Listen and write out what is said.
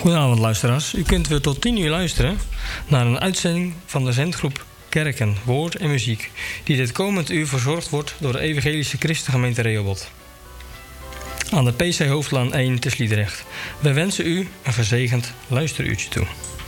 Goedenavond luisteraars. U kunt weer tot 10 uur luisteren naar een uitzending van de zendgroep Kerken, Woord en Muziek, die dit komend uur verzorgd wordt door de Evangelische Christengemeente Rehoboth. Aan de PC Hoofdlaan 1 te Sliedrecht. Wij wensen u een gezegend luisteruurtje toe.